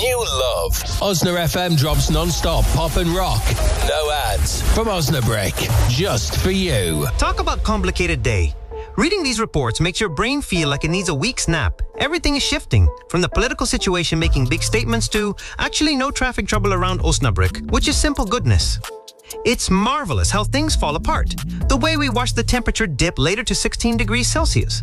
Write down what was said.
you love. Osna FM drops non-stop pop and rock. No ads. From Osnabrick. Just for you. Talk about complicated day. Reading these reports makes your brain feel like it needs a week's nap. Everything is shifting, from the political situation making big statements to actually no traffic trouble around Osnabrick, which is simple goodness. It's marvelous how things fall apart. The way we watch the temperature dip later to 16 degrees Celsius.